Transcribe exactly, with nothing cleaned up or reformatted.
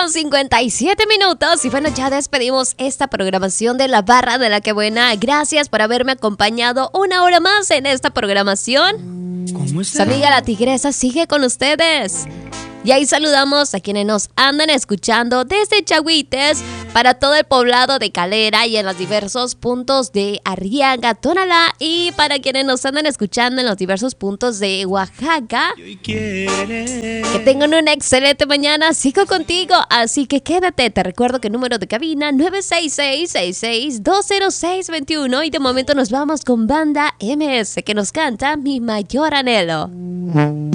con cincuenta y siete minutos y bueno, ya despedimos esta programación de la Barra de la Que Buena. Gracias por haberme acompañado una hora más en esta programación. ¿Cómo está? Su amiga la Tigresa sigue con ustedes. Y ahí saludamos a quienes nos andan escuchando desde Chahuites para todo el poblado de Calera y en los diversos puntos de Arriaga, Tonalá, y para quienes nos andan escuchando en los diversos puntos de Oaxaca. Que tengan una excelente mañana, sigo contigo, así que quédate. Te recuerdo que el número de cabina nueve seis seis, seis seis dos cero seis dos uno y de momento nos vamos con Banda M S que nos canta Mi Mayor Anhelo.